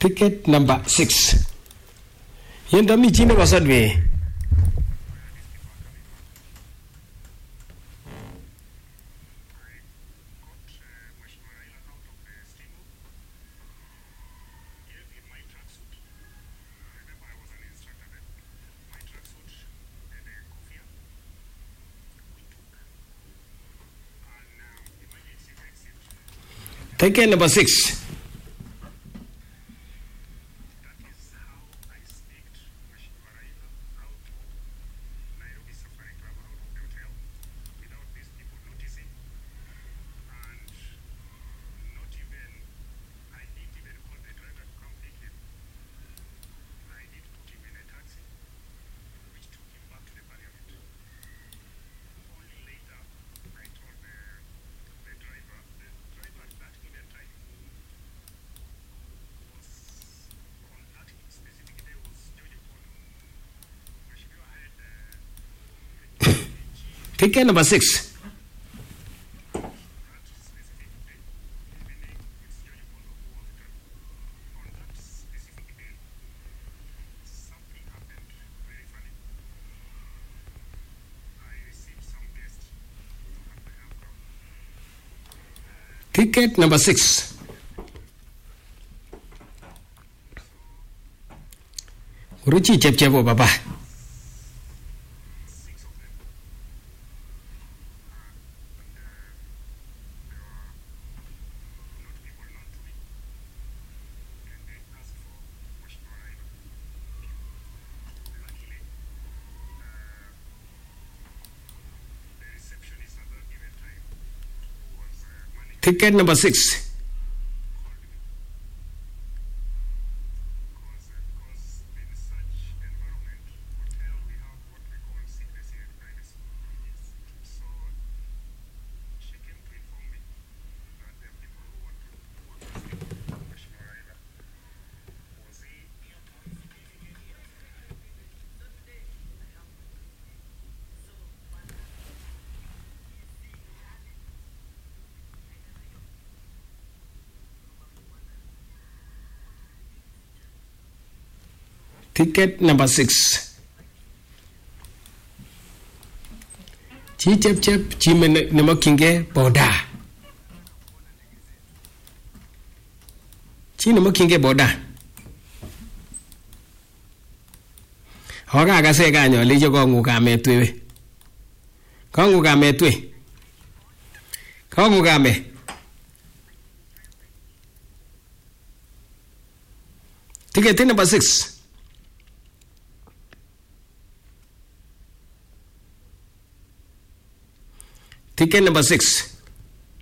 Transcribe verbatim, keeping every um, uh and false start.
Ticket number six. Yenda mi chine basadwe. Ticket number six. Ticket number six. Ticket number six. Ruchi chep chepo baba. Ticket number six. Ticket number six. Chi chep chep chi men nama kinge boda. Chi nama kinge boda. Hoga aga se ganyo li jo ko ngu ka me twe. Ko ngu ka me twe. Ko ngu ka me. Ticket number six. Ticket number six.